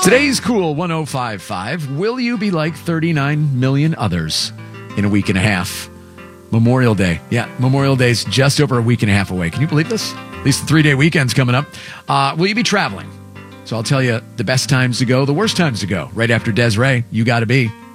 Today's Cool 1055. Will you be like 39 million others in a week and a half? Memorial Day. Yeah, Memorial Day's just over a week and a half away. Can you believe this? At least the 3-day weekend's coming up. Will you be traveling? So I'll tell you the best times to go, the worst times to go. Right after Desiree, You Gotta Be.